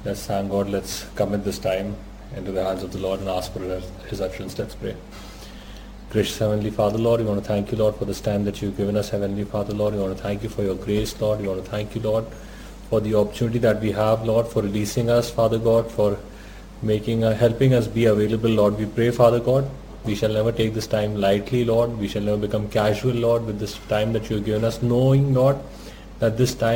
Let's thank God. Let's commit this time into the hands of the Lord and ask for His utterance. Let's pray. Gracious Heavenly Father, Lord, we want to thank you, Lord, for this time that you've given us, Heavenly Father, Lord. We want to thank you for your grace, Lord. We want to thank you, Lord, for the opportunity that we have, Lord, for releasing us, Father God, for helping us be available, Lord. We pray, Father God, we shall never take this time lightly, Lord. We shall never become casual, Lord, with this time that you've given us, knowing, Lord, that this time